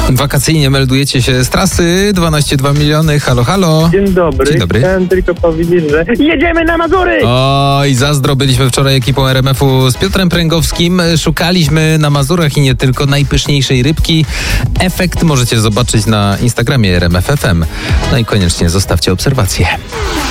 Wakacyjnie meldujecie się z trasy 12,2 miliony. Halo, halo. Dzień dobry. Dzień dobry. Chciałem tylko powiedzieć, że jedziemy na Mazury! Oj, zazdro, byliśmy wczoraj ekipą RMF-u z Piotrem Pręgowskim. Szukaliśmy na Mazurach i nie tylko najpyszniejszej rybki. Efekt możecie zobaczyć na Instagramie RMF FM. No i koniecznie zostawcie obserwację.